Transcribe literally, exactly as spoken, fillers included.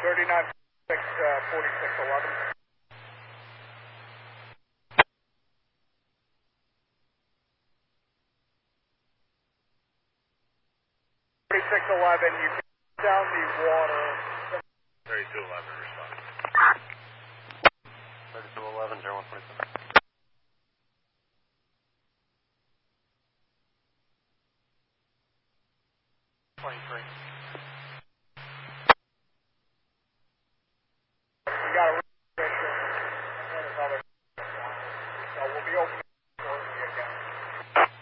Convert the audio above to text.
thirty-nine six, uh, forty-six eleven. forty-six eleven, you can down the water. thirty-two eleven, respond. thirty-two eleven, zero one forty-seven.